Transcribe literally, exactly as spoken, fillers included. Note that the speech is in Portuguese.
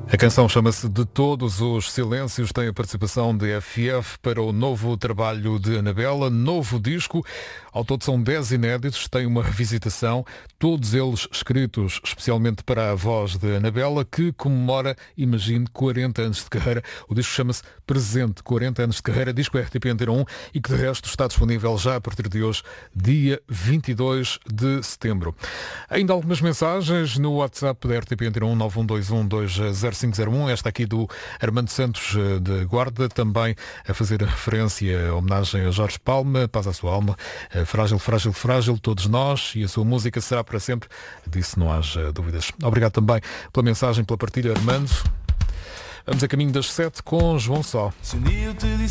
A canção chama-se De Todos os Silêncios, tem a participação de F F para o novo trabalho de Anabela, novo disco. Ao todo são dez inéditos, tem uma revisitação, todos eles escritos especialmente para a voz de Anabela, que comemora, imagine, quarenta anos de carreira. O disco chama-se Presente, quarenta anos de carreira, disco R T P Antena um e que de resto está disponível já a partir de hoje, dia vinte e dois de setembro. Ainda algumas mensagens no WhatsApp da R T P Antena um, nove um dois um dois zero cinco zero um, esta aqui do Armando Santos de Guarda, também a fazer referência, a homenagem a Jorge Palma, paz à sua alma, frágil, frágil, frágil, todos nós, e a sua música será para sempre, disso não haja dúvidas. Obrigado também pela mensagem, pela partilha, Armando. Vamos a caminho das sete com João Só.